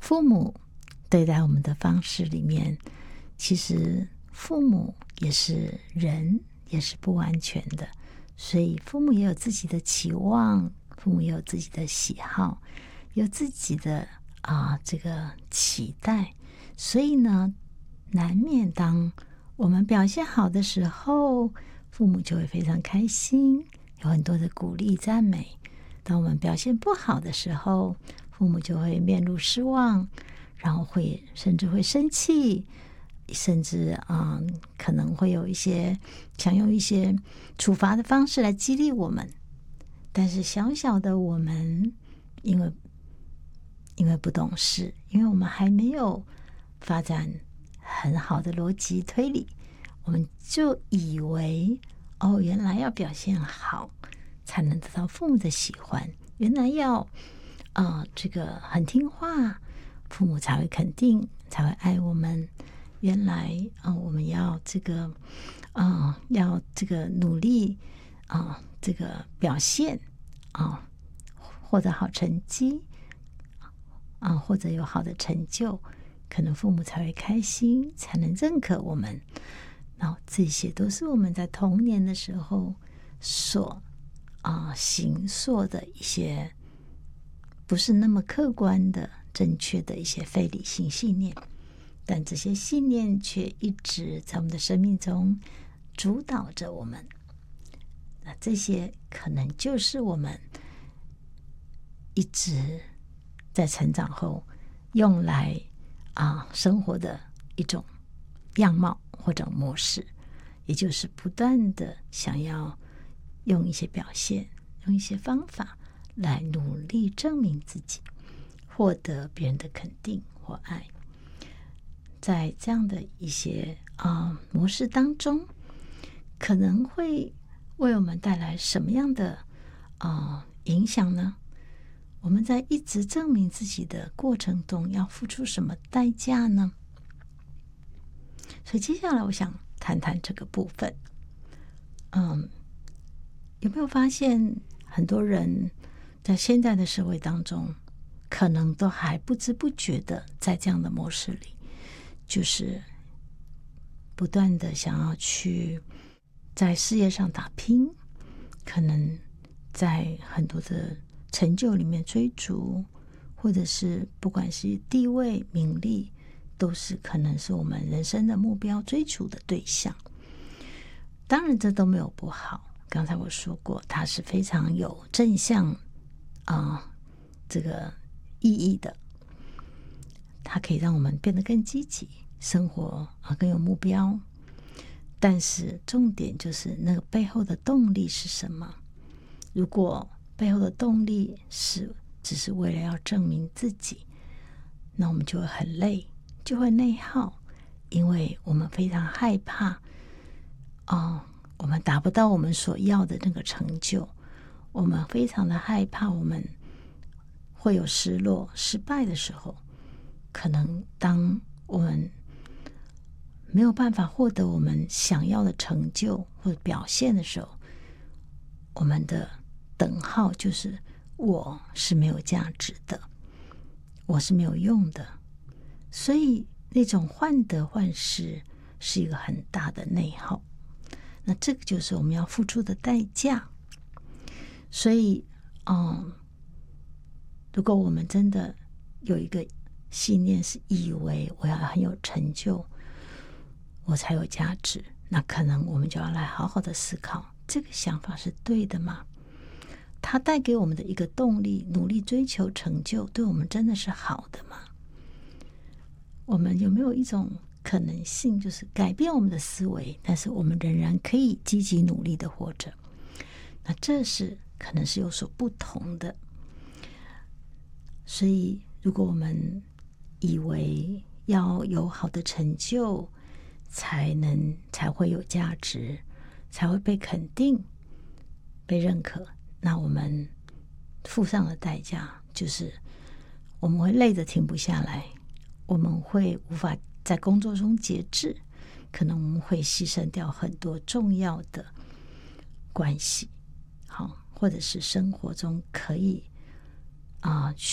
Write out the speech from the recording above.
父母对待我们的方式里面，其实父母也是人，也是不完全的，所以父母也有自己的期望，父母也有自己的喜好，有自己的这个期待，所以呢，难免当我们表现好的时候，父母就会非常开心，有很多的鼓励赞美。当我们表现不好的时候，父母就会面露失望，然后甚至会生气，甚至可能会有想用一些处罚的方式来激励我们。但是小小的我们，因为不懂事，因为我们还没有发展很好的逻辑推理，我们就以为原来要表现好才能得到父母的喜欢，原来要这个很听话，父母才会肯定，才会爱我们。原来我们要努力这个表现获得好成绩或者有好的成就，可能父母才会开心，才能认可我们。这些都是我们在童年的时候所形塑的一些不是那么客观的正确的一些非理性信念，但这些信念却一直在我们的生命中主导着我们。那这些可能就是我们一直在成长后用来生活的一种样貌或者模式，也就是不断的想要用一些表现，用一些方法来努力证明自己，获得别人的肯定或爱。在这样的一些模式当中，可能会为我们带来什么样的影响呢？我们在一直证明自己的过程中要付出什么代价呢？所以接下来我想谈谈这个部分。有没有发现很多人在现在的社会当中，可能都还不知不觉的在这样的模式里，就是不断的想要去在事业上打拼，可能在很多的成就里面追逐，或者是不管是地位名利，都是可能是我们人生的目标追逐的对象。当然这都没有不好，刚才我说过它是非常有正向这个意义的，它可以让我们变得更积极，生活更有目标。但是重点就是那个背后的动力是什么？如果背后的动力只是为了要证明自己，那我们就会很累，就会内耗，因为我们非常害怕我们达不到我们所要的那个成就，我们非常的害怕我们会有失落失败的时候，可能当我们没有办法获得我们想要的成就或者表现的时候，我们的等号就是我是没有价值的，我是没有用的。所以那种患得患失是一个很大的内耗，那这个就是我们要付出的代价。所以如果我们真的有一个信念是以为我要很有成就我才有价值，那可能我们就要来好好的思考，这个想法是对的吗？它带给我们的一个动力，努力追求成就，对我们真的是好的吗？我们有没有一种可能性，就是改变我们的思维，但是我们仍然可以积极努力的活着？那这是可能是有所不同的。所以如果我们以为要有好的成就才会有价值，才会被肯定被认可，那我们付上的代价就是我们会累得停不下来，我们会无法在工作中节制，可能我们会牺牲掉很多重要的关系，或者是生活中可以